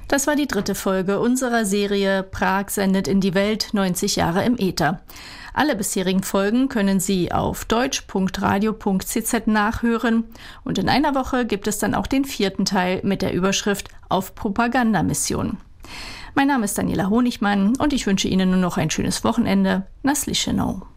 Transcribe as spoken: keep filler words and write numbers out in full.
Das war die dritte Folge unserer Serie Prag sendet in die Welt, neunzig Jahre im Äther. Alle bisherigen Folgen können Sie auf deutsch punkt radio punkt c z nachhören und in einer Woche gibt es dann auch den vierten Teil mit der Überschrift Auf Propagandamission. Mein Name ist Daniela Honigmann und ich wünsche Ihnen nun noch ein schönes Wochenende. Na slyšenou.